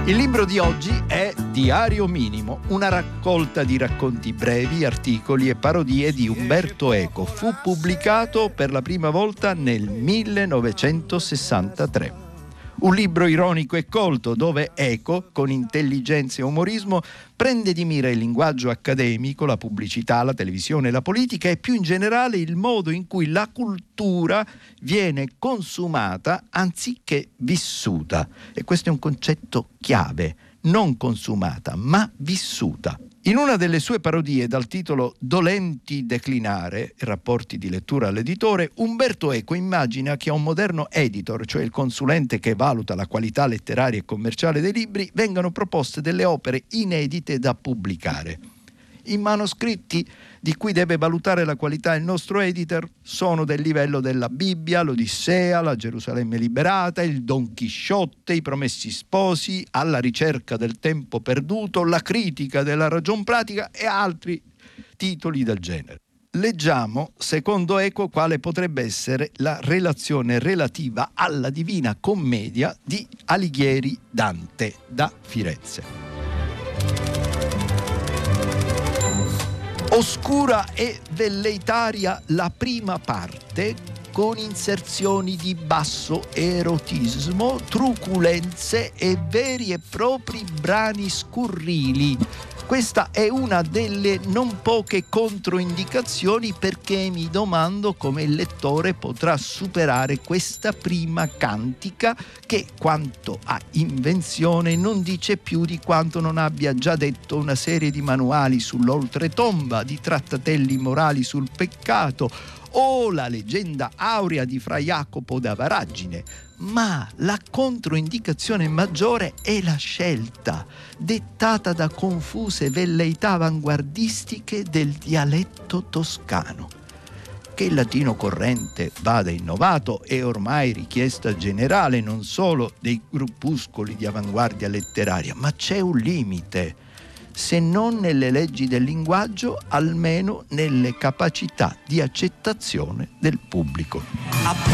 Il libro di oggi è Diario Minimo, una raccolta di racconti brevi, articoli e parodie di Umberto Eco. Fu pubblicato per la prima volta nel 1963. Un libro ironico e colto dove Eco, con intelligenza e umorismo, prende di mira il linguaggio accademico, la pubblicità, la televisione, la politica e più in generale il modo in cui la cultura viene consumata anziché vissuta. E questo è un concetto chiave, non consumata, ma vissuta. In una delle sue parodie dal titolo Dolenti declinare, rapporti di lettura all'editore, Umberto Eco immagina che a un moderno editor, cioè il consulente che valuta la qualità letteraria e commerciale dei libri, vengano proposte delle opere inedite da pubblicare. I manoscritti di cui deve valutare la qualità il nostro editor sono del livello della Bibbia, l'Odissea, la Gerusalemme liberata, il Don Chisciotte, i Promessi Sposi, Alla ricerca del tempo perduto, la critica della ragion pratica e altri titoli del genere. Leggiamo, secondo Eco, quale potrebbe essere la relazione relativa alla Divina Commedia di Alighieri Dante da Firenze. Oscura e velleitaria la prima parte, con inserzioni di basso erotismo, truculenze e veri e propri brani scurrili. Questa è una delle non poche controindicazioni perché mi domando come il lettore potrà superare questa prima cantica che, quanto a invenzione, non dice più di quanto non abbia già detto una serie di manuali sull'oltretomba, di trattatelli morali sul peccato o la leggenda aurea di Fra Jacopo da Varagine. Ma la controindicazione maggiore è la scelta, dettata da confuse velleità avanguardistiche del dialetto toscano. Che il latino corrente vada innovato è ormai richiesta generale non solo dei gruppuscoli di avanguardia letteraria, ma c'è un limite. Se non nelle leggi del linguaggio, almeno nelle capacità di accettazione del pubblico.